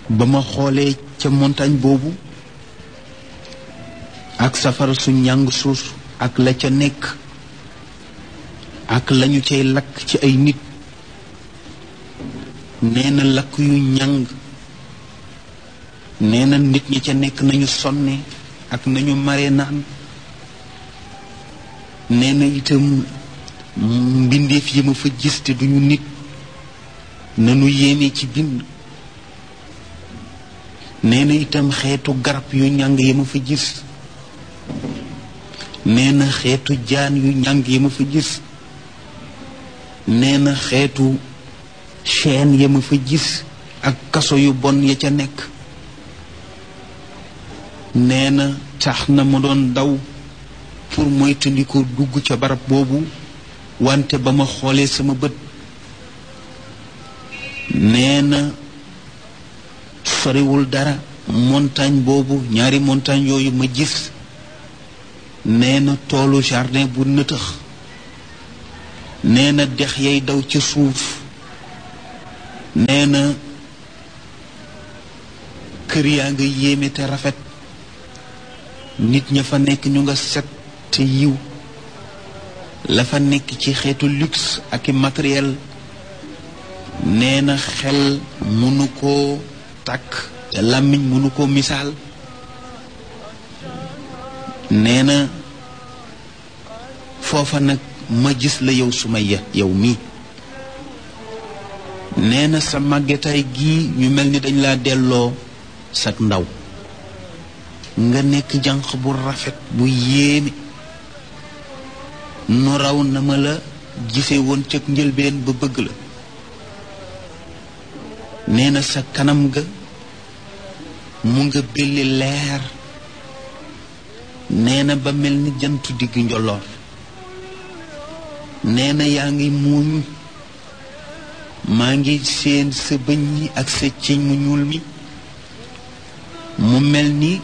ba ma xoolee ca montagne boobu ak safara su ñàng suus ak la ca nekk ak lañu cay lakk ci ay nit nee na lakk yu ñàng nee na nit ñi ca nekk nañu sonne ak nañu mare naan nee na itam mbindeef yi ma fa gis te duñu nit nanu yéeme ci bind nee na itam xeetu garab yu ñàng yi ma fa gis nee na xeetu jaan yu ñàng yi ma fa gis nee na xeetu chaîne ya ma fa gis ak kaso yu bon ya ca nekk nee na tax na ma doon daw pour moytandiku dugg ca barab boobu wante ba ma xoolee sama bët nee na soriwul dara montagne boobu ñaari montagne yooyu ma gis nee na toolu jardin bu nëtëx nee na dex yay daw ca suuf nee na kër yaa nga yéeme te rafet nit ña fa nekk ñu nga set te yiw la fa nekk ci xeetu luxe ak i matériel nee na xel mënu koo tàkk te làmmiñ mënu koo misaal nee na foofa nag ma gis la yow Sumayya yow mii nee na sa màggetaay gii ñu mel ni dañ laa delloo sak ndaw nga nekk jànq bu rafet bu yéeme nu raw na ma la gise woon cëg njëlbeen ba bëgg la nee na sa kanam ga mu nga belli leer nee na ba mel ni jantu digg njolloor nee na yaa ngi muuñ maa ngi seen sa bëñ yi ak sa ciñ mu ñuul mi mu mel ni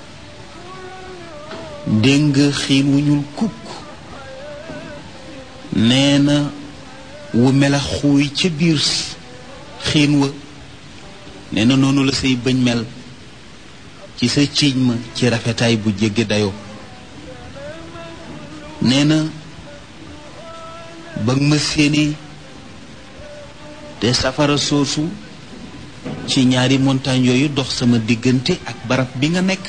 dégg nga xiin wu ñuul kukk nee na wu mela xuuy ca biir xiin wa nee na noonu la say bëñ mel ci sa ciiñ ma ci rafetaay bu jéggi dayoo nee na ba ma séenee te safara soosu ci ñaari montagne yooyu dox sama diggante ak barab bi nga nekk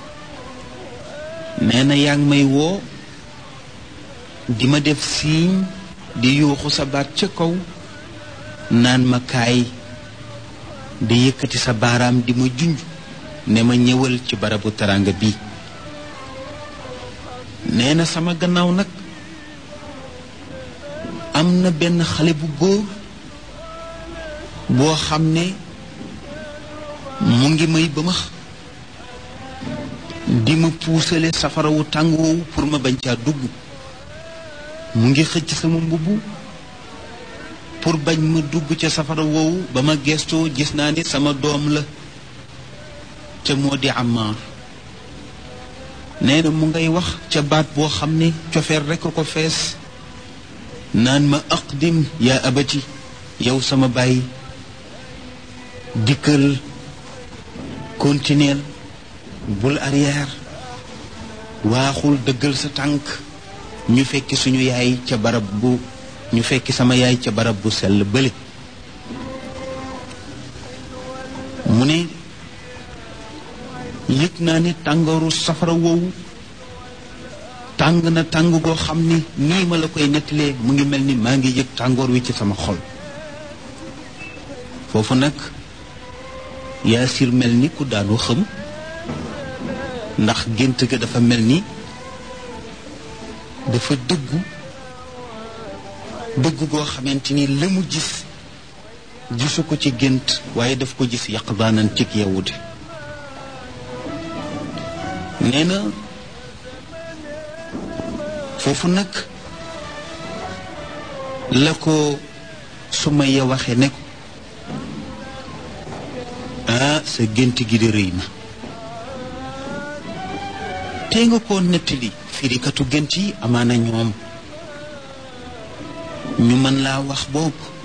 nee na yaa ngi may woo di ma def siiñ di yuuxu sa baat ca kaw naan ma kaay di yëkkati sa baaraam di ma junj ne ma ñëwal ci barabu taranga bi nee na sama gannaaw nag am na benn xale bu góor boo xam ne mu ngi may bëmax di ma puusale safara wu tàng woowu pour ma bañ caa dugg mu ngi xëcc sama mbubb pour bañ ma dugg ca safara woowu ba ma gestoo gis naa ni sama doom la ca moo di Ammaar nee na mu ngay wax ca baat boo xam ne cofeer rekk ko fees naan ma aqdim yaa abati yow sama baay dikkal continuel bul arrière waaxul dëggal sa tànk ñu fekki suñu yaay ca barab bu ñu fekki sama yaay ca barab bu sell bële mu ne yëg naa ne tàngooru safara woowu tàng na tàng goo xam ni nii ma la koy nettalee mu ngi mel ni maa ngi yëg tàngoor wi ci sama xol foofu nag Yaasir mel ni ku daanu xëm ndax gént ga dafa mel ni dafa dëggu goo xamante ni la mu gis gisu ko ci gént waaye daf ko gis yaqdaanan cig yewute nee na foofu nag la ko Sumayya waxe ne ko sa gént gi di rëy na tey nga koo nettali firikatu gént yi amaana ñoom ñu mën laa wax boobu